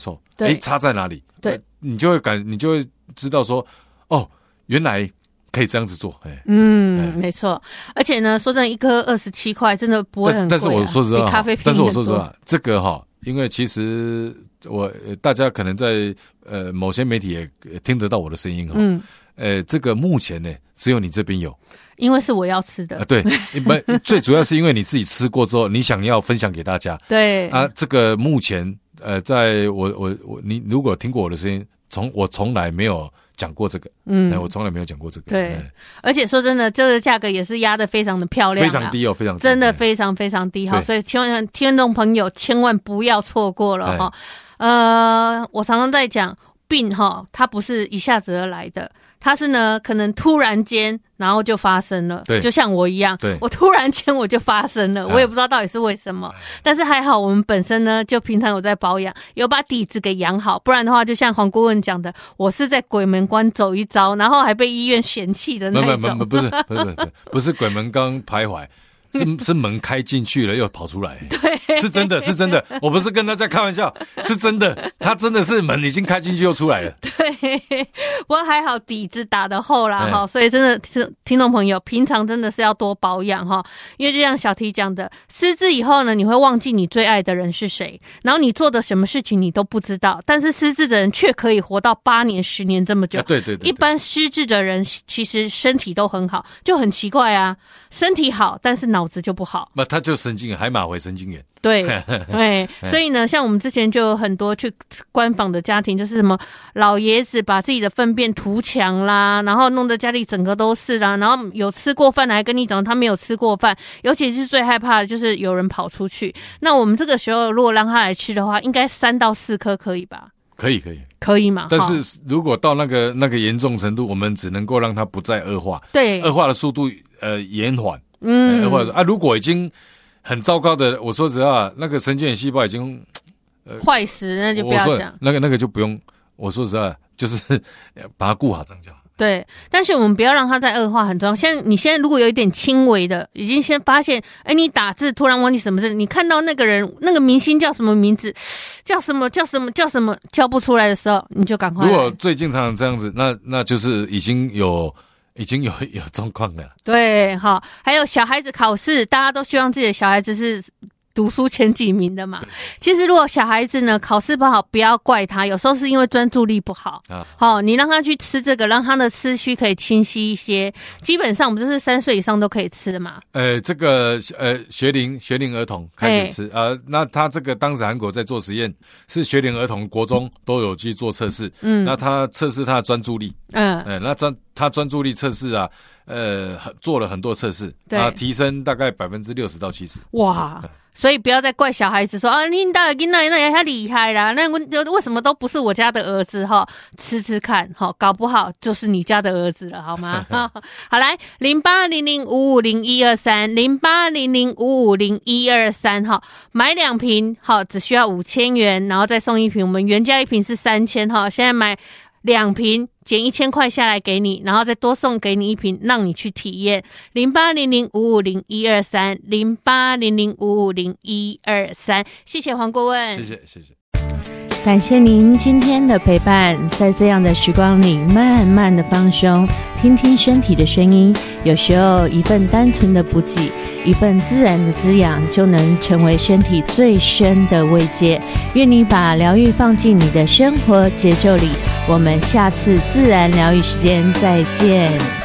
受， 对， 差在哪里？ 对， 你就会知道说，哦，原来可以这样子做。 没错。而且呢，说真的，一颗27块真的不会很贵， 但是我说实话， 比咖啡便宜很多。 但是我说实话，这个因为其实大家可能在某些媒体也听得到我的声音这个目前呢，只有你这边有。 因为是我要吃的， 对，最主要是因为你自己吃过之后，你想要分享给大家。 对啊，这个目前在你如果听过我的声音，我从来没有讲过这个，我从来没有讲过这个。 对，而且说真的，这个价格也是压得非常的漂亮， 非常低非常低， 真的非常非常低哈，所以听众朋友千万不要错过了哈。我常常在讲病它不是一下子而来的。它是呢，可能突然间，然后就发生了，就像我一样，我突然间我就发生了，我也不知道到底是为什么，但是还好我们本身呢，就平常有在保养，有把底子给养好，不然的话，就像黄顾问讲的，我是在鬼门关走一遭，然后还被医院嫌弃的那种。 不是鬼门关徘徊。是门开进去了又跑出来， 对， 是真的，我不是跟大家开玩笑，是真的，他真的是门已经开进去又出来了。 对，不过还好底子打得厚啦所以真的听众朋友平常真的是要多保养因为就像小T讲的，失智以后呢，你会忘记你最爱的人是谁，然后你做的什么事情你都不知道，但是失智的人却可以活到8年10年这么久。 对， 一般失智的人其实身体都很好，就很奇怪啊，身体好但是脑子就不好， 他就神经海马回神经元。 对所以呢，像我们之前就有很多去观访的家庭，就是什么老爷子把自己的粪便涂墙啦，然后弄得家里整个都是啦，然后有吃过饭还跟你讲他没有吃过饭，尤其是最害怕的就是有人跑出去。那我们这个时候如果让他来吃的话，应该3到4颗可以吧？ 可以嘛？ 但是如果到那个严重程度，我们只能够让它不再恶化， 对， 恶化的速度延缓，或者如果已经很糟糕的，我说实话，那个神经元细胞已经坏死，那就不要讲， 那个就不用。我说实话，就是把它顾好这样就好。 对，但是我们不要让它再恶化，很重要。你现在如果有一点轻微的，已经先发现，你打字突然忘记什么字，你看到那个人那个明星叫什么名字，叫什么叫不出来的时候，你就赶快。 如果最经常这样子，那就是已经有状况了。 对，还有小孩子考试，大家都希望自己的小孩子是读书前几名的嘛。其实如果小孩子呢考试不好，不要怪他，有时候是因为专注力不好你让他去吃这个，让他的思绪可以清晰一些。基本上我们就是3岁以上都可以吃的嘛。 这个学龄儿童开始吃那他这个当时韩国在做实验，是学龄儿童国中都有去做测试。那他测试他的专注力。那他专注力测试做了很多测试，提升大概60%到70%。 哇！所以不要再怪小孩子说你的囡仔那也太厉害啦，那为什么都不是我家的儿子吃吃看搞不好就是你家的儿子了，好吗？好，来0800550123 0800550123买2瓶只需要5000元，然后再送1瓶，我们原价1瓶是3000现在买2瓶减1000块下来给你，然后再多送给你1瓶，让你去体验。0800550123 0800550123，谢谢黄顾问， 谢谢。 感谢您今天的陪伴，在这样的时光里慢慢的放松，听听身体的声音，有时候一份单纯的补给，一份自然的滋养，就能成为身体最深的慰藉。愿你把疗愈放进你的生活节奏里，我们下次自然疗愈时间再见。